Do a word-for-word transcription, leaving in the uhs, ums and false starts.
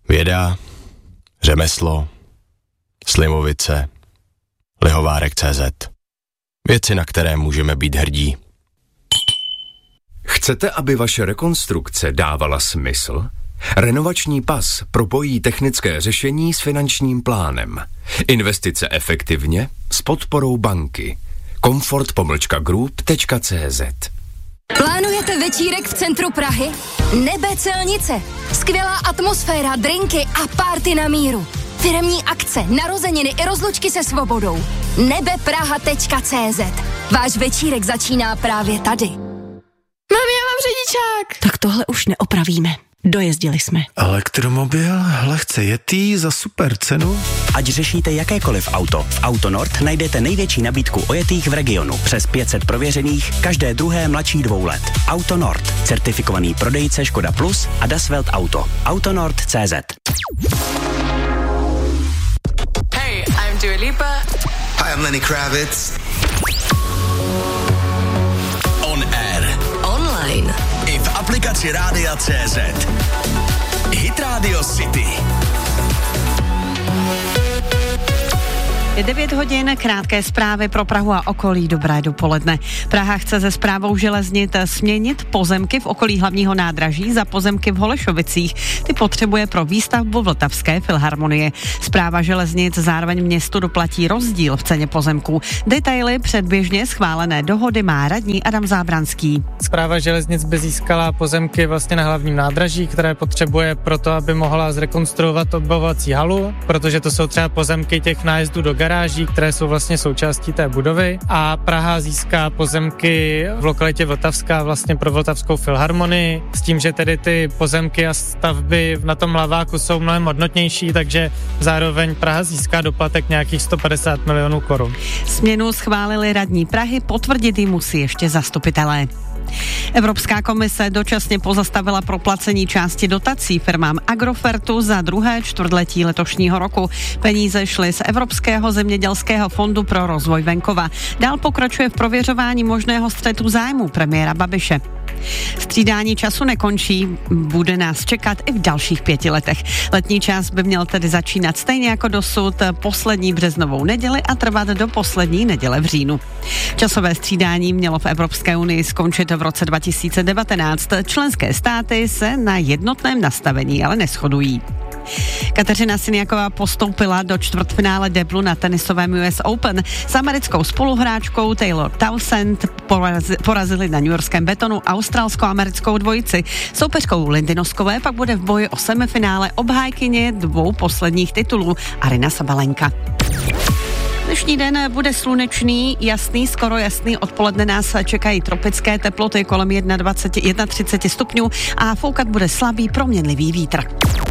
Věda, řemeslo, Slivovice, Lihovárek tečka cé zet. Věci, na které můžeme být hrdí. Chcete, aby vaše rekonstrukce dávala smysl? Renovační pas propojí technické řešení s finančním plánem. Investice efektivně s podporou banky. komfort pomlčka group tečka cé zet. Plánujete večírek v centru Prahy? Nebe Celnice. Skvělá atmosféra, drinky a party na míru. Firemní akce, narozeniny i rozlučky se svobodou. nebe praha tečka cé zet. Váš večírek začíná právě tady. Mami, já mám řidičák. Tak tohle už neopravíme. Dojezdili jsme. Elektromobil, lehce jetý za super cenu. Ať řešíte jakékoliv auto, v Autonord najdete největší nabídku ojetých v regionu. Přes pět set prověřených, každé druhé mladší dvou let. Autonord, certifikovaný prodejce Škoda Plus a Das Welt Auto. Autonord tečka cé zet. Hey, I'm Dua Lipa. Hi, I'm Lenny Kravitz. On air. Online. I v aplikaci Rádia tečka cé zet. Hit Radio City. Je devět hodin, krátké zprávy pro Prahu a okolí. Dobré dopoledne. Praha chce se správou železnic směnit pozemky v okolí hlavního nádraží za pozemky v Holešovicích. Ty potřebuje pro výstavbu Vltavské filharmonie. Správa železnic zároveň městu doplatí rozdíl v ceně pozemků. Detaily předběžně schválené dohody má radní Adam Zábranský. Správa železnic by získala pozemky vlastně na hlavním nádraží, které potřebuje proto, aby mohla zrekonstruovat odbavovací halu, protože to jsou třeba pozemky těch nájezdů do garáží, které jsou vlastně součástí té budovy, a Praha získá pozemky v lokalitě Vltavská vlastně pro Vltavskou filharmonii, s tím, že tedy ty pozemky a stavby na tom laváku jsou mnohem hodnotnější, takže zároveň Praha získá doplatek nějakých sto padesát milionů korun. Směnu schválili radní Prahy, potvrdit ji musí ještě zastupitelé. Evropská komise dočasně pozastavila proplacení části dotací firmám Agrofertu za druhé čtvrtletí letošního roku. Peníze šly z Evropského zemědělského fondu pro rozvoj venkova. Dál pokračuje v prověřování možného střetu zájmů premiéra Babiše. Střídání času nekončí, bude nás čekat i v dalších pěti letech. Letní čas by měl tedy začínat stejně jako dosud poslední březnovou neděli a trvat do poslední neděle v říjnu. Časové střídání mělo v Evropské unii skončit v roce dva tisíce devatenáct. Členské státy se na jednotném nastavení ale neshodují. Kateřina Siniaková postoupila do čtvrtfinále deblu na tenisovém U S Open. S americkou spoluhráčkou Taylor Townsend porazi, porazili na newyorském betonu australsko-americkou dvojici. Soupeřkou Lindy Noskové pak bude v boji o semifinále obhájkyně dvou posledních titulů Aryna Sabalenka. Dnešní den bude slunečný, jasný, skoro jasný. Odpoledne nás čekají tropické teploty kolem dvacet jedna, třicet stupňů a foukat bude slabý proměnlivý vítr.